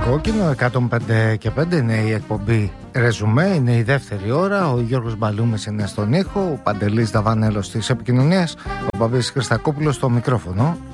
Κόκκινο 105 και 5 είναι η εκπομπή Ρεζουμέ, είναι η δεύτερη ώρα. Ο Γιώργος Μπαλούμης είναι στον ήχο, ο Παντελής Δαβανέλος της επικοινωνίας, ο Μπαμπής Χριστακόπουλος στο μικρόφωνο.